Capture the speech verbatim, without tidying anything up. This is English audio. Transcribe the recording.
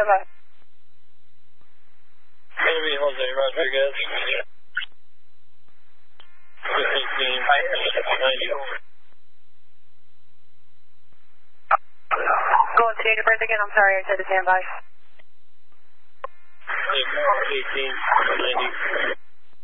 standby. Enemy Jose Rodriguez. eighteen ninety over. Go on to date of birth again, I'm sorry, I said to standby. eighteen ninety.